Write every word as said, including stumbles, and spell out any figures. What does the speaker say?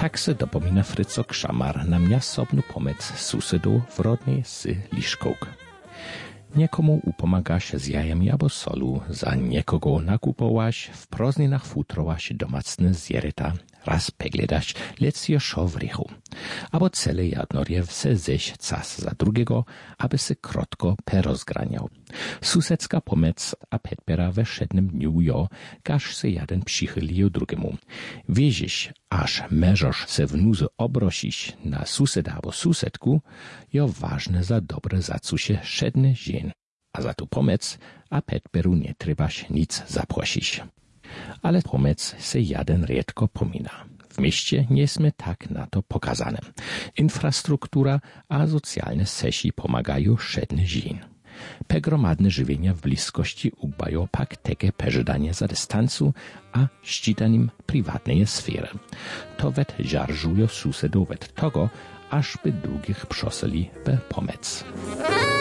Tak se dopomina Fryco Krzamar na mňasobnu pomec susedów w rodnej sy Liszkołk. Niekomu upomagaš z jajami abo solu, za niekogo nakupowaš, w prozninach futrowaš domacne zjereta, raz pegledaš, lecjo šo w rychu. Abo cele jadnorje se ześ cas za drugiego, aby se krotko perozgraniał. Susedska pomec a petpera we wszednym dniu jo, każ se jeden przychylił drugiemu. Wiezisz, aż meżosz se w nuzy obrosisz na suseda abo susedku, jo ważne za dobre zacusie szedne żien. A za tu pomec a petperu nie trebaš nic zaprosić. Ale pomec se jeden riedko pomina. W mieście nie sme tak na to pokazane. Infrastruktura a socjalne sesi pomagają szedne żin. Pegromadne żywienia w bliskości ubają pak teke peżydanie za dystansu a ścitanim prywatnej sfery. To wet żarżują susedów wet togo, aż by drugich przosili we pomec.